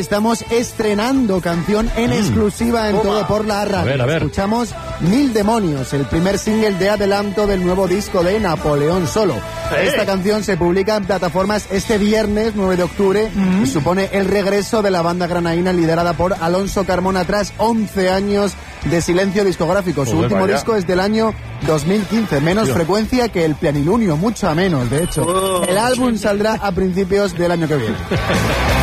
Estamos estrenando canción en exclusiva en Todo por la Radio. A ver. Escuchamos Mil Demonios, el primer single de adelanto del nuevo disco de Napoleón Solo. Esta canción se publica en plataformas este viernes 9 de octubre y supone el regreso de la banda granaína liderada por Alonso Carmona tras 11 años de silencio discográfico. Su último disco es del año 2015, menos frecuencia que el Planilunio, mucho menos, de hecho. El álbum saldrá a principios del año que viene.